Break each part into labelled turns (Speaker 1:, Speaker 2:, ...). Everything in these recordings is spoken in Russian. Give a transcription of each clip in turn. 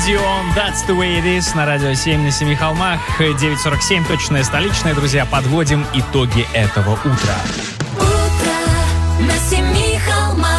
Speaker 1: Dion, That's the way it is. На радио 7 на 7 холмах. 9:47, точное столичное. Друзья, подводим итоги этого утра.
Speaker 2: Утро на 7 холмах.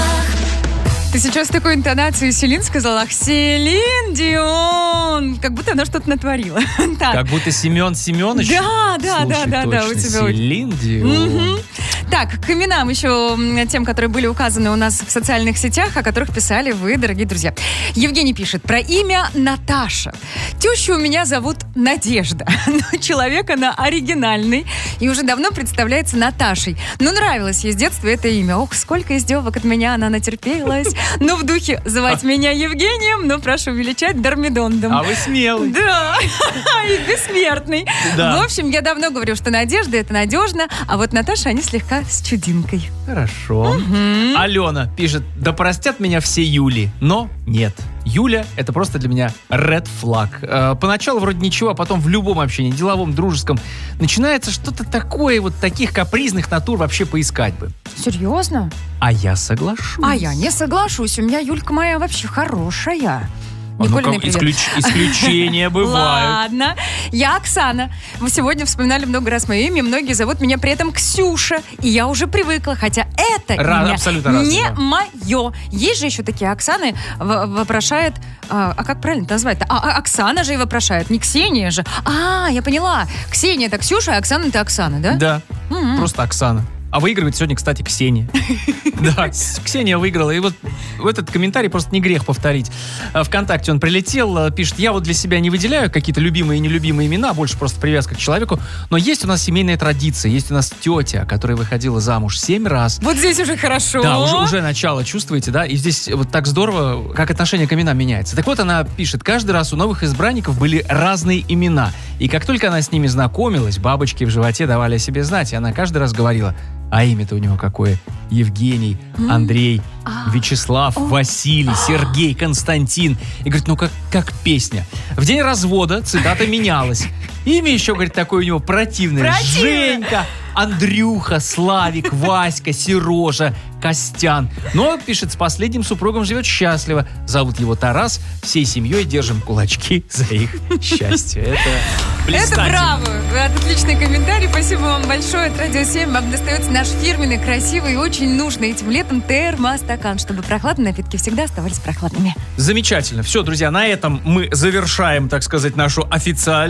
Speaker 3: Ты сейчас с такой интонацией Селин сказала: Селин Дион. Как будто она что-то натворила. Так.
Speaker 1: Как будто Семен Семенович.
Speaker 3: Да,
Speaker 1: Слушай,
Speaker 3: у тебя
Speaker 1: Селин Дион.
Speaker 3: Так, к именам еще тем, которые были указаны у нас в социальных сетях, о которых писали вы, дорогие друзья. Евгений пишет про имя Наташа. Тещу у меня зовут Надежда, но человек она оригинальный и уже давно представляется Наташей. Но нравилось ей с детства это имя. Ох, сколько издевок от меня она натерпелась. Но в духе звать меня Евгением, но прошу величать Дормидондом.
Speaker 1: А вы смелый.
Speaker 3: Да, и бессмертный.
Speaker 1: Да.
Speaker 3: В общем, я давно говорю, что Надежда — это надежно, а вот Наташа, они слегка с чудинкой.
Speaker 1: Хорошо. Алена пишет: да простят меня все Юли, но нет. Юля — это просто для меня red flag. Поначалу вроде ничего, а потом в любом общении, деловом, дружеском, начинается что-то такое, вот таких капризных натур вообще поискать бы.
Speaker 3: Серьезно?
Speaker 1: А я соглашусь.
Speaker 3: А я не соглашусь. У меня Юлька моя вообще хорошая. Николиной привет.
Speaker 1: Исключения бывают.
Speaker 3: Ладно. Я Оксана. Вы сегодня вспоминали много раз мое имя. Многие зовут меня при этом Ксюша. И я уже привыкла. Хотя это имя не мое. Есть же еще такие Оксаны, вопрошает... А как правильно назвать-то? Оксана же и вопрошает. Не Ксения же. Я поняла. Ксения — это Ксюша, а Оксана — это Оксана, да?
Speaker 1: Да. Просто Оксана. А выигрывает сегодня, кстати, Ксения. Да, Ксения выиграла. И вот этот комментарий просто не грех повторить. ВКонтакте он прилетел, пишет: я вот для себя не выделяю какие-то любимые и нелюбимые имена, больше просто привязка к человеку. Но есть у нас семейная традиция. Есть у нас тетя, которая выходила замуж 7 раз.
Speaker 3: Вот здесь уже хорошо.
Speaker 1: Да, уже начало, чувствуете, да? И здесь вот так здорово, как отношение к именам меняется. Так вот, она пишет: каждый раз у новых избранников были разные имена. И как только она с ними знакомилась, бабочки в животе давали о себе знать. И она каждый раз говорила: а имя-то у него какое? Евгений, Андрей, Вячеслав, Василий, Сергей, Константин. И говорит, ну как песня. В день развода цитата менялась. Имя еще, говорит, такое у него противное. Женька, Андрюха, Славик, Васька, Сережа, Костян. Но, пишет, с последним супругом живет счастливо. Зовут его Тарас. Всей семьей держим кулачки за их счастье. Это блистательно.
Speaker 3: Это браво. Отличный комментарий. Спасибо вам большое. От Радио 7 вам достается наш фирменный, красивый и очень нужный этим летом термостакан, чтобы прохладные напитки всегда оставались прохладными.
Speaker 1: Замечательно. Все, друзья, на этом мы завершаем, так сказать, нашу официальную